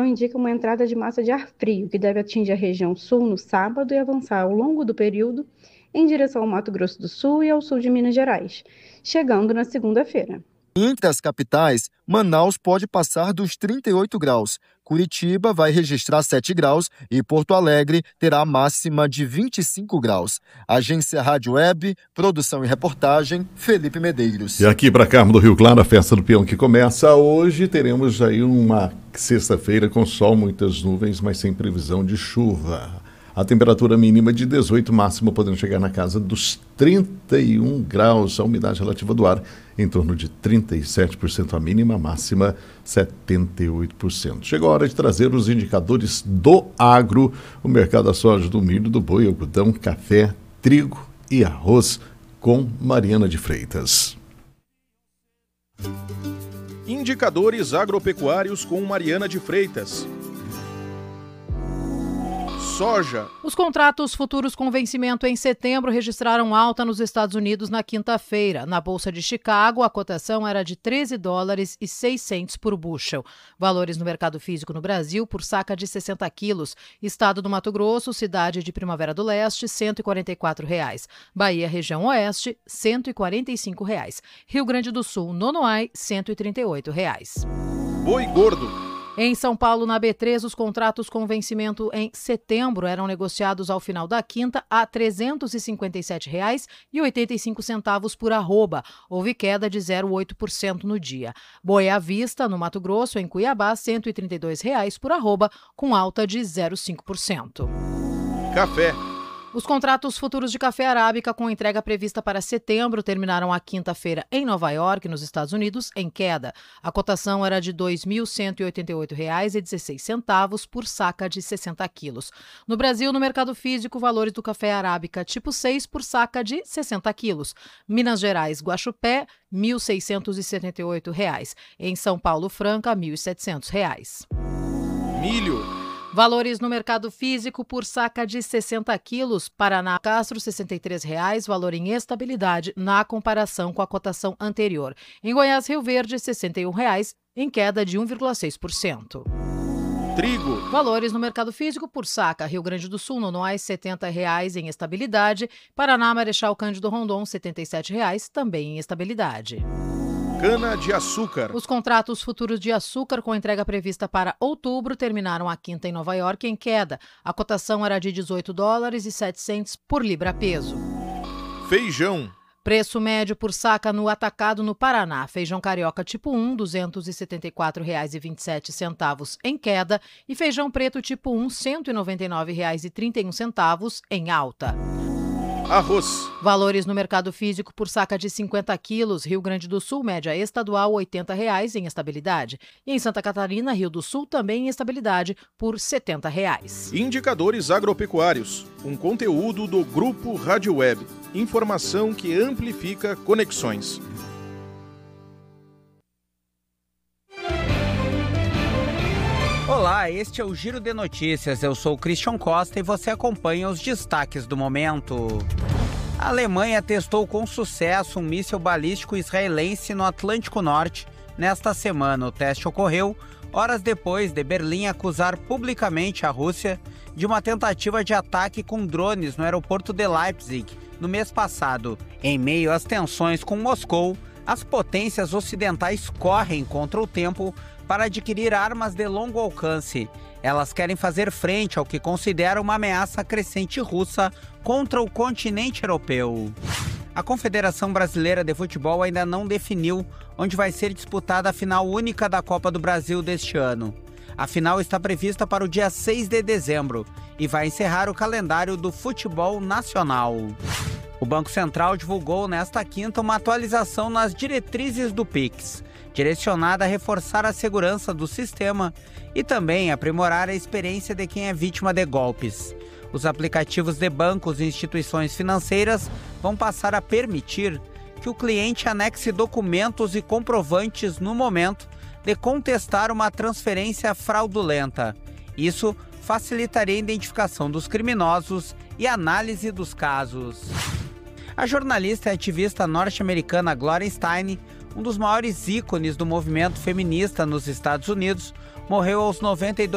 indica uma entrada de massa de ar frio, que deve atingir a região sul no sábado e avançar ao longo do período em direção ao Mato Grosso do Sul e ao sul de Minas Gerais, chegando na segunda-feira. Entre as capitais, Manaus pode passar dos 38 graus, Curitiba vai registrar 7 graus e Porto Alegre terá a máxima de 25 graus. Agência Rádio Web, produção e reportagem, Felipe Medeiros. E aqui para Carmo do Rio Claro, a festa do peão que começa hoje, teremos aí uma sexta-feira com sol, muitas nuvens, mas sem previsão de chuva. A temperatura mínima de 18, máxima podendo chegar na casa dos 31 graus. A umidade relativa do ar em torno de 37%, a mínima, máxima 78%. Chegou a hora de trazer os indicadores do agro, o mercado da soja, do milho, do boi, algodão, café, trigo e arroz, com Mariana de Freitas. Indicadores agropecuários com Mariana de Freitas. Soja. Os contratos futuros com vencimento em setembro registraram alta nos Estados Unidos na quinta-feira. Na Bolsa de Chicago, a cotação era de $13,06 por bushel. Valores no mercado físico no Brasil por saca de 60 quilos. Estado do Mato Grosso, cidade de Primavera do Leste, R$ 144,00. Bahia, região oeste, R$ 145,00. Rio Grande do Sul, Nonoai, R$ 138,00. Boi gordo. Em São Paulo, na B3, os contratos com vencimento em setembro eram negociados ao final da quinta a R$ 357,85 por arroba. Houve queda de 0,8% no dia. Boi à vista, no Mato Grosso, em Cuiabá, R$ 132,00 por arroba, com alta de 0,5%. Café. Os contratos futuros de café arábica com entrega prevista para setembro terminaram a quinta-feira em Nova York, nos Estados Unidos, em queda. A cotação era de R$ 2.188,16 por saca de 60 quilos. No Brasil, no mercado físico, valores do café arábica tipo 6 por saca de 60 quilos. Minas Gerais, Guaxupé, R$ 1.678. Em São Paulo, Franca, R$ 1.700. Milho. Valores no mercado físico por saca de 60 quilos. Paraná, Castro, R$ 63,00, valor em estabilidade na comparação com a cotação anterior. Em Goiás, Rio Verde, R$ 61,00, em queda de 1,6%. Trigo. Valores no mercado físico por saca. Rio Grande do Sul, Nonoai, R$ 70,00 em estabilidade. Paraná, Marechal Cândido Rondon, R$ 77,00, também em estabilidade. Cana-de-açúcar. Os contratos futuros de açúcar com entrega prevista para outubro terminaram a quinta em Nova York em queda. A cotação era de $18,07 por libra-peso. Feijão. Preço médio por saca no atacado no Paraná. Feijão carioca tipo 1, R$ 274,27 em queda. E feijão preto tipo 1, R$ 199,31 em alta. Arroz. Valores no mercado físico por saca de 50 quilos. Rio Grande do Sul, média estadual, R$ 80,00 em estabilidade. E em Santa Catarina, Rio do Sul, também em estabilidade, por R$ 70,00. Indicadores agropecuários. Um conteúdo do Grupo Rádio Web. Informação que amplifica conexões. Olá, este é o Giro de Notícias. Eu sou o Christian Costa e você acompanha os destaques do momento. A Alemanha testou com sucesso um míssil balístico israelense no Atlântico Norte nesta semana. O teste ocorreu horas depois de Berlim acusar publicamente a Rússia de uma tentativa de ataque com drones no aeroporto de Leipzig no mês passado. Em meio às tensões com Moscou, as potências ocidentais correm contra o tempo para adquirir armas de longo alcance. Elas querem fazer frente ao que consideram uma ameaça crescente russa contra o continente europeu. A Confederação Brasileira de Futebol ainda não definiu onde vai ser disputada a final única da Copa do Brasil deste ano. A final está prevista para o dia 6 de dezembro e vai encerrar o calendário do futebol nacional. O Banco Central divulgou nesta quinta uma atualização nas diretrizes do Pix, direcionada a reforçar a segurança do sistema e também aprimorar a experiência de quem é vítima de golpes. Os aplicativos de bancos e instituições financeiras vão passar a permitir que o cliente anexe documentos e comprovantes no momento de contestar uma transferência fraudulenta. Isso facilitaria a identificação dos criminosos e análise dos casos. A jornalista e ativista norte-americana Gloria Steinem, um dos maiores ícones do movimento feminista nos Estados Unidos, morreu aos 92